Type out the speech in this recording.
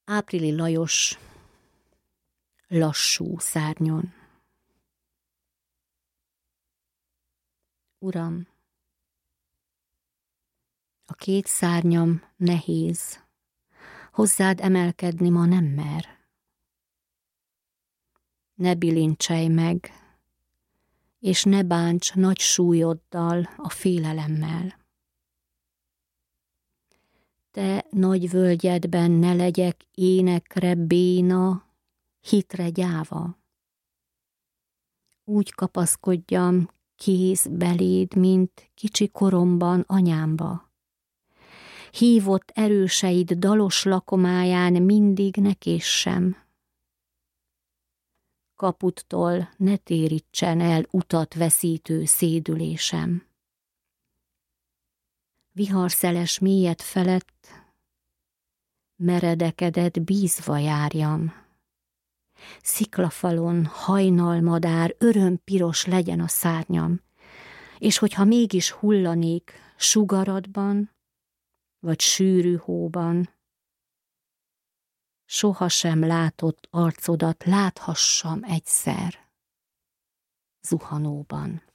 Áprili Lajos lassú szárnyon. Uram, a két szárnyam nehéz, hozzád emelkedni ma nem mer. Ne bilincselj meg, és ne bánts nagy súlyoddal, a félelemmel. Te nagy völgyedben ne legyek énekre béna, hitre gyáva. Úgy kapaszkodjam kéz beléd, mint kicsi koromban anyámba. Hívott erőseid dalos lakomáján mindig ne késsem. Kaputtól ne térítsen el utat veszítő szédülésem. Viharszeles mélyed felett meredekedett bízva járjam. Sziklafalon hajnalmadár örömpiros legyen a szárnyam, és hogyha mégis hullanék sugaradban, vagy sűrű hóban, sohasem látott arcodat láthassam egyszer zuhanóban.